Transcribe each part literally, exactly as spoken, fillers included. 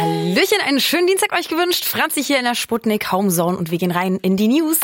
Hallöchen, einen schönen Dienstag euch gewünscht. Franzi hier in der Sputnik Homezone und wir gehen rein in die News.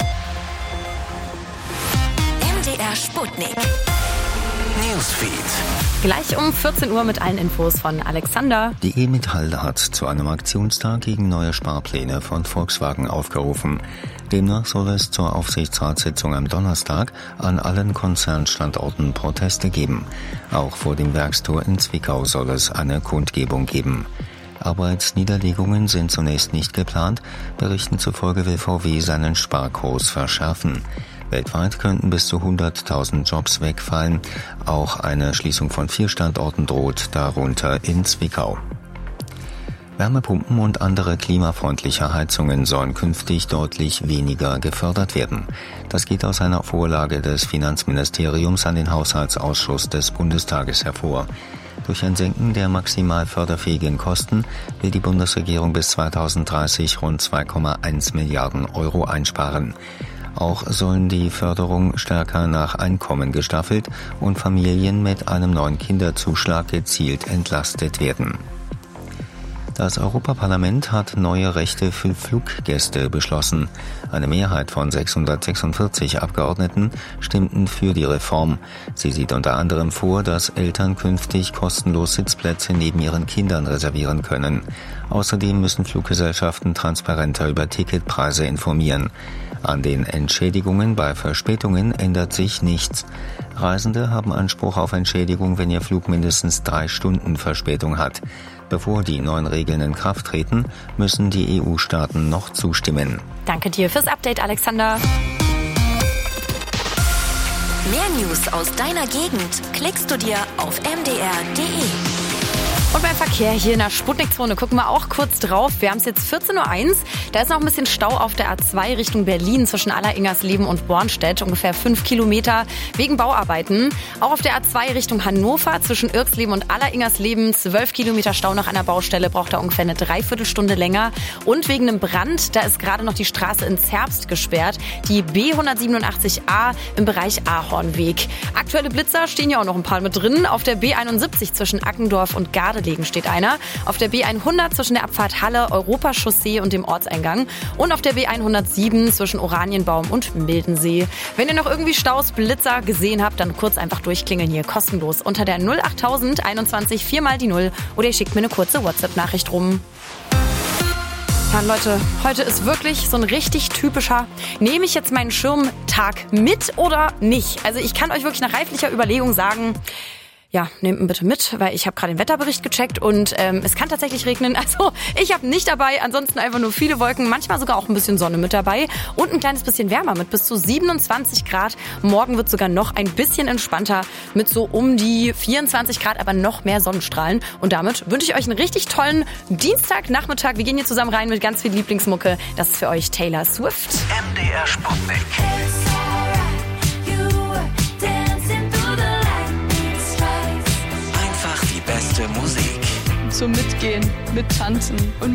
M D R Sputnik Newsfeed. Gleich um vierzehn Uhr mit allen Infos von Alexander. Die I G Metall hat zu einem Aktionstag gegen neue Sparpläne von Volkswagen aufgerufen. Demnach soll es zur Aufsichtsratssitzung am Donnerstag an allen Konzernstandorten Proteste geben. Auch vor dem Werkstor in Zwickau soll es eine Kundgebung geben. Arbeitsniederlegungen sind zunächst nicht geplant. Berichten zufolge will V W seinen Sparkurs verschärfen. Weltweit könnten bis zu hunderttausend Jobs wegfallen. Auch eine Schließung von vier Standorten droht, darunter in Zwickau. Wärmepumpen und andere klimafreundliche Heizungen sollen künftig deutlich weniger gefördert werden. Das geht aus einer Vorlage des Finanzministeriums an den Haushaltsausschuss des Bundestages hervor. Durch ein Senken der maximal förderfähigen Kosten will die Bundesregierung bis zweitausenddreißig rund zwei Komma eins Milliarden Euro einsparen. Auch sollen die Förderung stärker nach Einkommen gestaffelt und Familien mit einem neuen Kinderzuschlag gezielt entlastet werden. Das Europaparlament hat neue Rechte für Fluggäste beschlossen. Eine Mehrheit von sechshundertsechsundvierzig Abgeordneten stimmten für die Reform. Sie sieht unter anderem vor, dass Eltern künftig kostenlos Sitzplätze neben ihren Kindern reservieren können. Außerdem müssen Fluggesellschaften transparenter über Ticketpreise informieren. An den Entschädigungen bei Verspätungen ändert sich nichts. Reisende haben Anspruch auf Entschädigung, wenn ihr Flug mindestens drei Stunden Verspätung hat. Bevor die neuen Regeln in Kraft treten, müssen die E U-Staaten noch zustimmen. Danke dir fürs Update, Alexander. Mehr News aus deiner Gegend klickst du dir auf m d r punkt d e. Und beim Verkehr hier in der Sputnik-Zone gucken wir auch kurz drauf. Wir haben es jetzt vierzehn Uhr eins. Da ist noch ein bisschen Stau auf der A zwei Richtung Berlin zwischen Alleringersleben und Bornstedt. Ungefähr fünf Kilometer wegen Bauarbeiten. Auch auf der A zwei Richtung Hannover zwischen Irksleben und Alleringersleben. zwölf Kilometer Stau nach einer Baustelle. Braucht da ungefähr eine Dreiviertelstunde länger. Und wegen einem Brand, da ist gerade noch die Straße in Zerbst gesperrt. Die B hundertsiebenundachtzig a im Bereich Ahornweg. Aktuelle Blitzer stehen ja auch noch ein paar mit drin. Auf der B einundsiebzig zwischen Ackendorf und Gardelegen steht einer. Auf der B hundert zwischen der Abfahrt Halle, Europachaussee und dem Ortseingang. Und auf der B hundertsieben zwischen Oranienbaum und Mildensee. Wenn ihr noch irgendwie Staus, Blitzer gesehen habt, dann kurz einfach durchklingeln hier kostenlos unter der null achttausend einundzwanzig vier mal die null oder ihr schickt mir eine kurze WhatsApp-Nachricht rum. Ja, Leute, heute ist wirklich so ein richtig typischer, nehme ich jetzt meinen Schirmtag mit oder nicht? Also ich kann euch wirklich nach reiflicher Überlegung sagen, ja, nehmt ihn bitte mit, weil ich habe gerade den Wetterbericht gecheckt und ähm, es kann tatsächlich regnen. Also ich habe nicht dabei, ansonsten einfach nur viele Wolken, manchmal sogar auch ein bisschen Sonne mit dabei und ein kleines bisschen wärmer mit bis zu siebenundzwanzig Grad. Morgen wird sogar noch ein bisschen entspannter mit so um die vierundzwanzig Grad, aber noch mehr Sonnenstrahlen. Und damit wünsche ich euch einen richtig tollen Dienstagnachmittag. Wir gehen hier zusammen rein mit ganz viel Lieblingsmucke. Das ist für euch Taylor Swift. M D R Sputnik. Beste Musik. Zum Mitgehen, Mittanzen und